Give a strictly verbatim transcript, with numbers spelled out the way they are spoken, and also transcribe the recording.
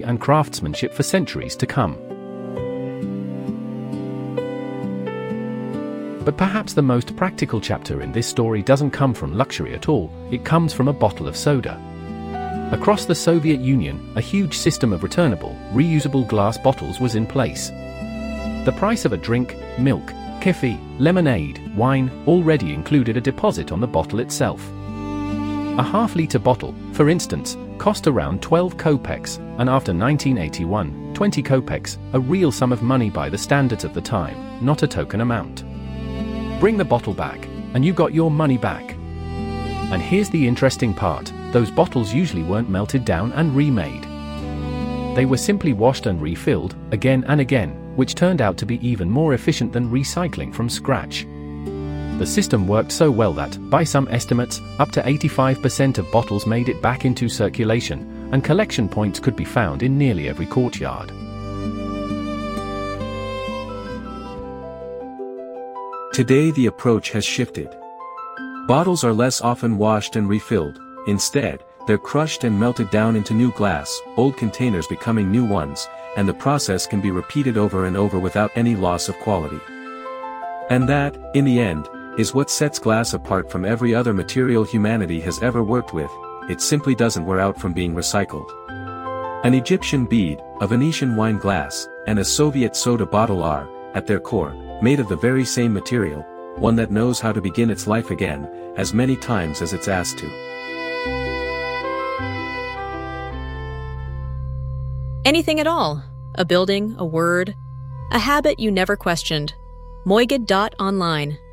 and craftsmanship for centuries to come. But perhaps the most practical chapter in this story doesn't come from luxury at all, it comes from a bottle of soda. Across the Soviet Union, a huge system of returnable, reusable glass bottles was in place. The price of a drink, milk, kefir, lemonade, wine, already included a deposit on the bottle itself. A half-litre bottle, for instance, cost around twelve kopecks, and after nineteen eighty-one, twenty kopecks, a real sum of money by the standards of the time, not a token amount. Bring the bottle back, and you got your money back. And here's the interesting part, those bottles usually weren't melted down and remade. They were simply washed and refilled, again and again, which turned out to be even more efficient than recycling from scratch. The system worked so well that, by some estimates, up to eighty-five percent of bottles made it back into circulation, and collection points could be found in nearly every courtyard. Today the approach has shifted. Bottles are less often washed and refilled. Instead, they're crushed and melted down into new glass, old containers becoming new ones, and the process can be repeated over and over without any loss of quality. And that, in the end, is what sets glass apart from every other material humanity has ever worked with. It simply doesn't wear out from being recycled. An Egyptian bead, a Venetian wine glass, and a Soviet soda bottle are, at their core, made of the very same material, one that knows how to begin its life again, as many times as it's asked to. Anything at all. A building, a word, a habit you never questioned. Moigid dot online.